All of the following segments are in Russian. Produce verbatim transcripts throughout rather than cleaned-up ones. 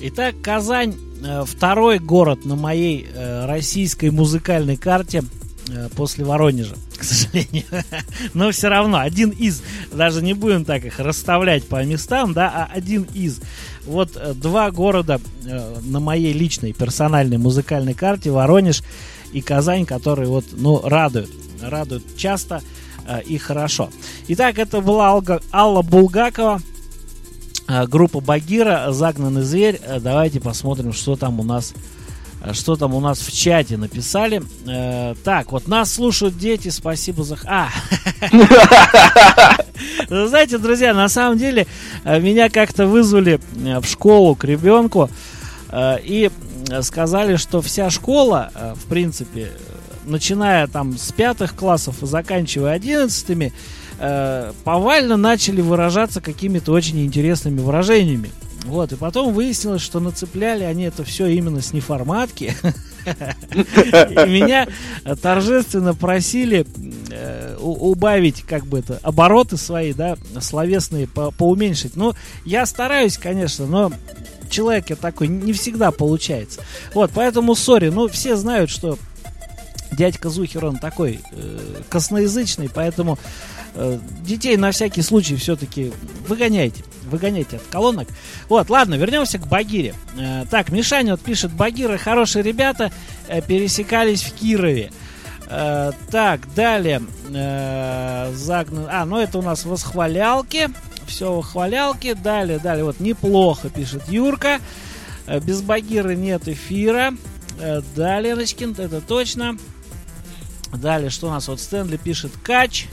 Итак, Казань э, второй город на моей э, российской музыкальной карте э, после Воронежа, к сожалению. Но все равно один из, даже не будем так их расставлять по местам, да, а один из. Вот э, два города э, на моей личной персональной музыкальной карте: Воронеж и Казань, которые вот, ну, радуют, радуют часто э, и хорошо. Итак, это была Алга, Алла Булгакова. Группа Багира, «Загнанный зверь». Давайте посмотрим, что там у нас, что там у нас в чате написали. Так, вот нас слушают дети, спасибо за... А! Знаете, друзья, на самом деле меня как-то вызвали в школу к ребенку и сказали, что вся школа, в принципе, начиная там с пятых классов и заканчивая одиннадцатыми, повально начали выражаться какими-то очень интересными выражениями. Вот, и потом выяснилось, что нацепляли они это все именно с неформатки. И меня торжественно просили убавить, как бы это, обороты свои, да, словесные, поуменьшить. Ну, я стараюсь, конечно, но человек я такой, не всегда получается. Вот, поэтому, сори, ну, все знают, что дядька Зухер, он такой э, косноязычный, поэтому э, детей на всякий случай все-таки выгоняйте, выгоняйте от колонок. Вот, ладно, вернемся к Багире. Э, так, Мишаня вот пишет: Багира, хорошие ребята, э, пересекались в Кирове. Э, так, далее. Э, загна... А, ну это у нас восхвалялки. Все восхвалялки. Далее, далее, вот неплохо, пишет Юрка. Э, без Багиры нет эфира. Э, да, Леночкин, это точно. Далее, что у нас? Вот Стэнли пишет: Кач.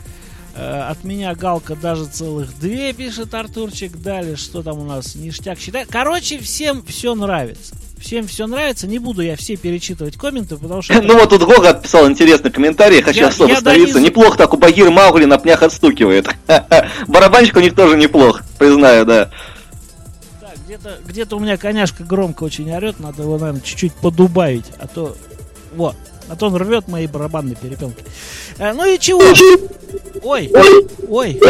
Э, от меня Галка даже целых две, пишет Артурчик. Далее, что там у нас? Ништяк считает. Короче, всем все нравится. Всем все нравится. Не буду я все перечитывать комменты, потому что... Ну вот тут Гога отписал интересный комментарий. Хочу особо остановиться. Неплохо так у Багиры Маугли на пнях отстукивает. Барабанщик у них тоже неплох, признаю, да. Где-то, где-то у меня коняшка громко очень орет. Надо его, наверное, чуть-чуть подубавить. А то... Вот. А то он рвет мои барабанные перепонки. А, ну и чего? Ой, ой,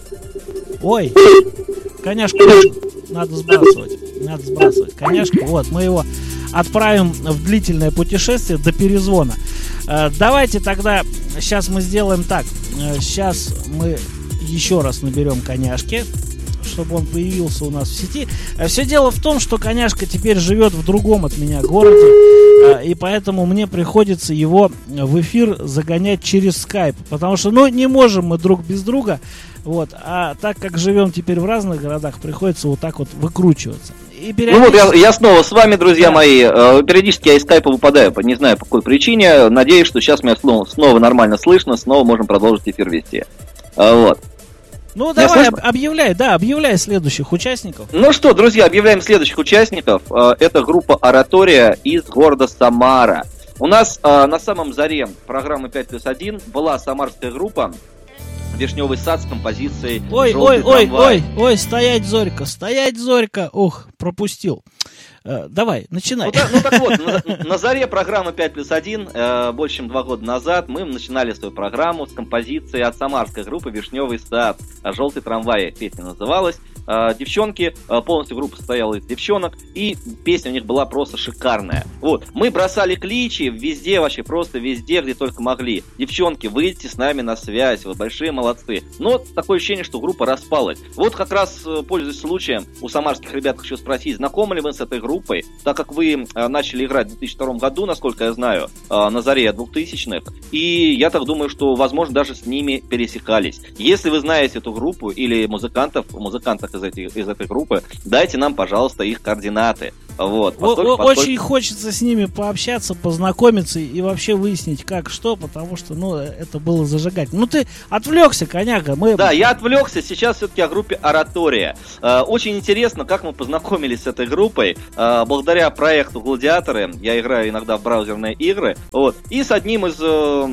ой. Коняшку надо сбрасывать. Надо сбрасывать коняшку. Вот, мы его отправим в длительное путешествие до перезвона. А, давайте тогда... Сейчас мы сделаем так. А, сейчас мы еще раз наберем коняшки, чтобы он появился у нас в сети. Все дело в том, что коняшка теперь живет в другом от меня городе, и поэтому мне приходится его в эфир загонять через скайп, потому что, ну, не можем мы друг без друга, вот, а так как живем теперь в разных городах, приходится вот так вот выкручиваться. И периодически... Ну вот я, я снова с вами, друзья, да, мои. Периодически я из скайпа выпадаю, не знаю по какой причине. Надеюсь, что сейчас меня снова, снова нормально слышно, снова можем продолжить эфир вести. Вот. Ну, давай, об, объявляй, да, объявляй следующих участников. Ну что, друзья, объявляем следующих участников. Это группа «Оратория» из города Самара. У нас на самом заре программы пять плюс один была самарская группа «Вишневый сад» с композицией «Ой, ой, ой, ой, ой, стоять, Зорька, стоять, Зорька». Ух, пропустил. Э, давай, начинай. Ну, да, ну так вот, на, на заре программы пять плюс один, э, больше чем два года назад, мы начинали свою программу с композицией от самарской группы «Вишневый сад». «Желтый трамвай» песня называлась. Э, девчонки, э, полностью группа состояла из девчонок, и песня у них была просто шикарная. Вот, мы бросали кличи везде, вообще просто везде, где только могли. Девчонки, выйдите с нами на связь, вы большие молодцы. Но такое ощущение, что группа распалась. Вот как раз, пользуясь случаем, у самарских ребят хочу спросить, знакомы ли вы с этой группой? Так как вы э, начали играть в две тысячи втором году, насколько я знаю, э, на заре двухтысячных, и я так думаю, что, возможно, даже с ними пересекались. Если вы знаете эту группу или музыкантов, музыкантов из, этих, из этой группы, дайте нам, пожалуйста, их координаты. Вот, поскольку, поскольку... Очень хочется с ними пообщаться, познакомиться и вообще выяснить, как что, потому что, ну, это было зажигательно. Ну, ты отвлекся, коняка. Мы... Да, я отвлекся. Сейчас все-таки о группе «Оратория». Э, очень интересно, как мы познакомились с этой группой. Э, благодаря проекту «Гладиаторы». Я играю иногда в браузерные игры. Вот. И с одним из... Э,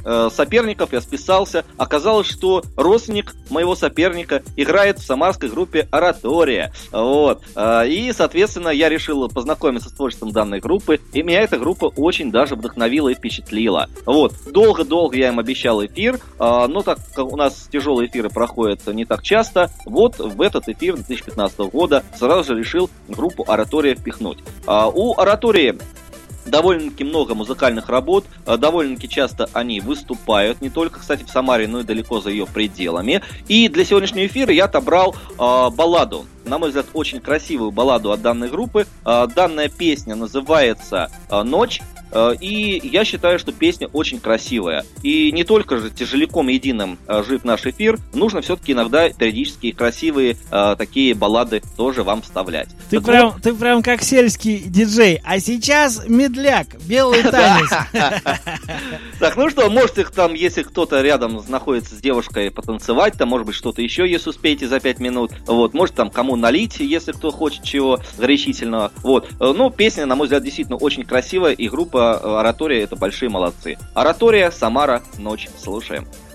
э, соперников, я списался. Оказалось, что родственник моего соперника играет в самарской группе «Оратория». Вот. Э, и, соответственно, я решил познакомиться с творчеством данной группы, и меня эта группа очень даже вдохновила и впечатлила. Вот. Долго-долго я им обещал эфир, э, но так как у нас тяжелые эфиры проходят не так часто, вот в этот эфир две тысячи пятнадцатого года сразу же решил группу «Оратория» впихнуть. Э, у «Оратории» довольно-таки много музыкальных работ, довольно-таки часто они выступают, не только, кстати, в Самаре, но и далеко за ее пределами. И для сегодняшнего эфира я отобрал э, балладу, на мой взгляд, очень красивую балладу от данной группы. Э, данная песня называется э, «Ночь». И я считаю, что песня очень красивая. И не только же тяжеляком единым жив наш эфир, нужно все-таки иногда периодически красивые э, такие баллады тоже вам вставлять. Ты прям, вот... ты прям как сельский диджей. А сейчас медляк, белый танец. Так, ну что, можете там, если кто-то рядом находится с девушкой, потанцевать, там, может быть, что-то еще, если успеете за пять минут. Вот, может, там кому налить, если кто хочет чего горячительного. Вот. Ну, песня, на мой взгляд, действительно очень красивая, и группа «Оратория» — это большие молодцы. «Оратория», Самара, «Ночь». Слушаем.